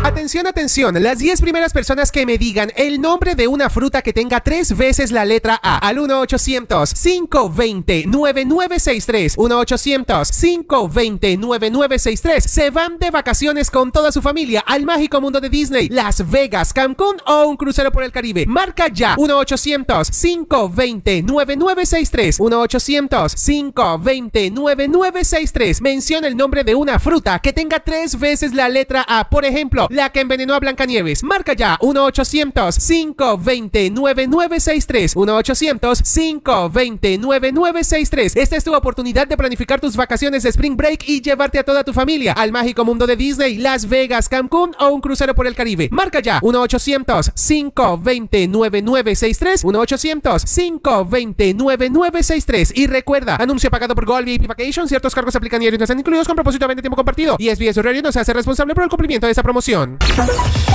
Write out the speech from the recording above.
Atención, atención, las 10 primeras personas que me digan el nombre de una fruta que tenga 3 veces la letra A al 1-800-520-9963, 1-800-520-9963, se van de vacaciones con toda su familia al mágico mundo de Disney, Las Vegas, Cancún o un crucero por el Caribe. Marca ya 1-800-520-9963, 1-800-520-9963. Menciona el nombre de una fruta que tenga 3 veces la letra A. Por ejemplo, la que envenenó a Blancanieves. Marca ya 1-800-520-9963, 1-800-520-9963. Esta es tu oportunidad de planificar tus vacaciones de Spring Break y llevarte a toda tu familia al mágico mundo de Disney, Las Vegas, Cancún o un crucero por el Caribe. Marca ya 1-800-520-9963, 1-800-520-9963. Y recuerda, anuncio pagado por Gold VIP Vacation. Ciertos cargos aplican y no están incluidos con propósito de tiempo compartido. Y SBS Radio no se hace responsable por el cumplimiento de esta promoción.